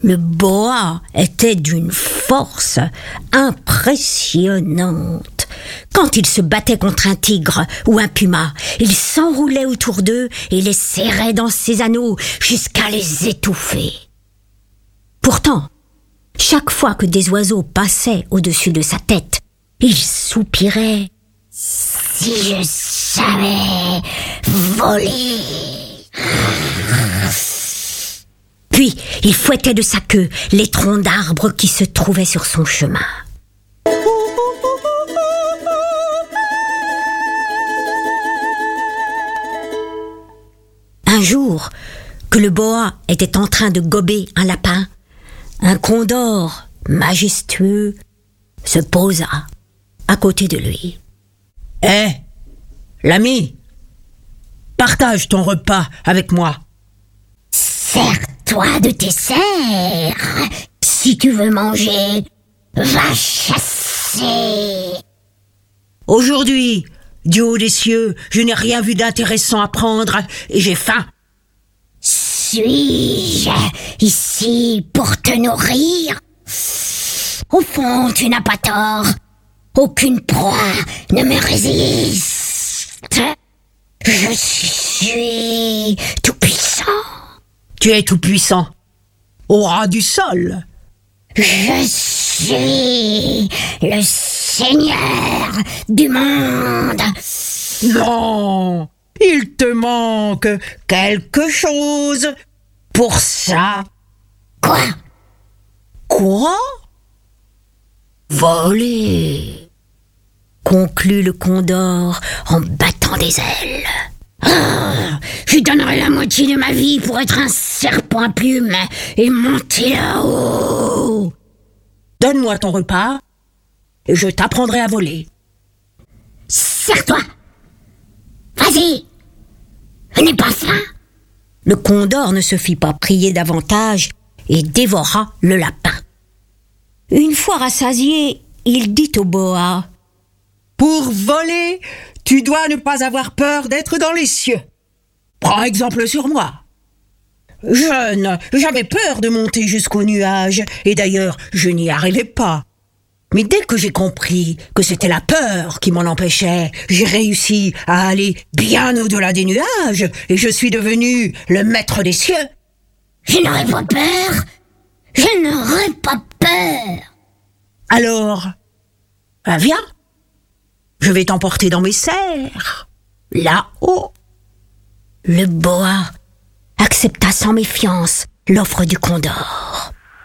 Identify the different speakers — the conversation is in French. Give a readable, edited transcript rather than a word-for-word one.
Speaker 1: Le boa était d'une force impressionnante. Quand il se battait contre un tigre ou un puma, il s'enroulait autour d'eux et les serrait dans ses anneaux jusqu'à les étouffer. Pourtant, chaque fois que des oiseaux passaient au-dessus de sa tête, il soupirait. « Si je savais voler !» Puis, il fouettait de sa queue les troncs d'arbres qui se trouvaient sur son chemin. Un jour, que le boa était en train de gober un lapin, un condor majestueux se posa à côté de lui.
Speaker 2: « Hé, l'ami, partage ton repas avec moi. »
Speaker 1: « Sers-toi de tes serres. Si tu veux manger, va chasser. »
Speaker 2: Aujourd'hui, du haut des cieux, je n'ai rien vu d'intéressant à prendre et j'ai faim.
Speaker 1: Suis-je ici pour te nourrir? Au fond, tu n'as pas tort. Aucune proie ne me résiste. Je suis tout puissant.
Speaker 2: Tu es tout puissant. Au ras du sol.
Speaker 1: Je suis le Seigneur du monde.
Speaker 2: Non, il te manque quelque chose pour ça.
Speaker 1: Quoi?
Speaker 2: Quoi?
Speaker 1: Voler, conclut le condor en battant des ailes. Oh, je donnerais la moitié de ma vie pour être un serpent à plumes et monter là-haut.
Speaker 2: Donne-moi ton repas et je t'apprendrai à voler.
Speaker 1: Serre-toi. Vas-y. Je n'ai pas faim. Le condor ne se fit pas prier davantage et dévora le lapin. Une fois rassasié, il dit au boa:
Speaker 2: « Pour voler, tu dois ne pas avoir peur d'être dans les cieux. Prends exemple sur moi. Jeune, j'avais peur de monter jusqu'aux nuages, et d'ailleurs, je n'y arrivais pas. Mais dès que j'ai compris que c'était la peur qui m'en empêchait, j'ai réussi à aller bien au-delà des nuages, et je suis devenu le maître des cieux. »
Speaker 1: Je n'aurais pas peur. Je n'aurais pas peur.
Speaker 2: Alors, viens. Je vais t'emporter dans mes serres, là-haut.
Speaker 1: Le boa accepta sans méfiance l'offre du condor.